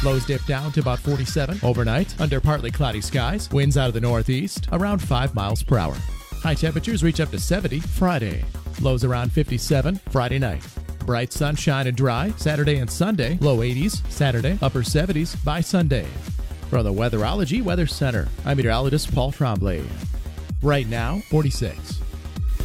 Lows dip down to about 47 overnight under partly cloudy skies. Winds out of the northeast around 5 miles per hour. High temperatures reach up to 70 Friday. Lows around 57 Friday night. Bright sunshine and dry Saturday and Sunday. Low 80s Saturday, upper 70s by Sunday. From the Weatherology Weather Center, I'm meteorologist Paul Tremblay. Right now, 46.